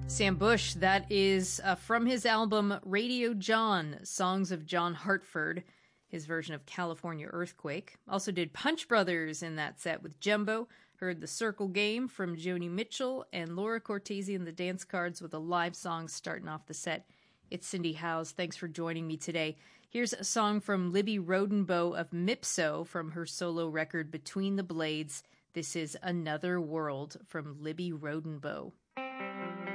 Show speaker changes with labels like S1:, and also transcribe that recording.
S1: Sam Bush, that is from his album Radio John, Songs of John Hartford, his version of California Earthquake. Also did Punch Brothers in that set with Jumbo. Heard The Circle Game from Joni Mitchell and Laura Cortese and the Dance Cards with a live song starting off the set. It's Cindy Howes. Thanks for joining me today. Here's a song from Libby Rodenboe of Mipso from her solo record Between the Blades. This is Another World from Libby Rodenboe.